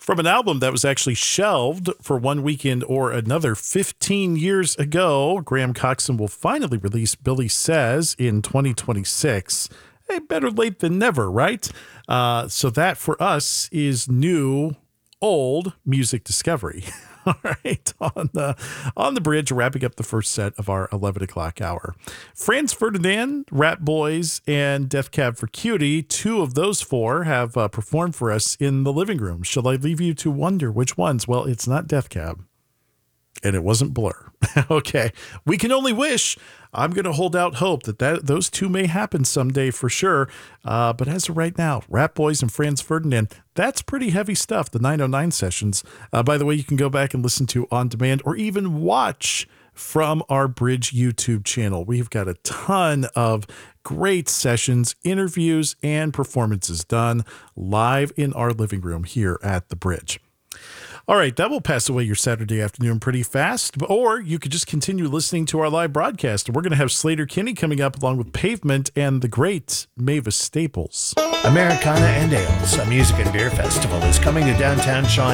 From an album that was actually shelved for one weekend or another 15 years ago, Graham Coxon will finally release Billy Says in 2026. Hey, better late than never, right? So that for us is new, old music discovery. All right, on the bridge, wrapping up the first set of our 11 o'clock hour. Franz Ferdinand, Rat Boys, and Death Cab for Cutie, two of those four have performed for us in the living room. Shall I leave you to wonder which ones? Well, it's not Death Cab, and it wasn't Blur. Okay, we can only wish. I'm going to hold out hope that those two may happen someday for sure. But as of right now, Rat Boys and Franz Ferdinand, that's pretty heavy stuff, the 909 sessions. By the way, you can go back and listen to on demand or even watch from our Bridge YouTube channel. We've got a ton of great sessions, interviews, and performances done live in our living room here at the Bridge. All right, that will pass away your Saturday afternoon pretty fast, or you could just continue listening to our live broadcast. We're going to have Slater Kinney coming up along with Pavement and the great Mavis Staples. Americana and Ales, a music and beer festival, is coming to downtown Shawnee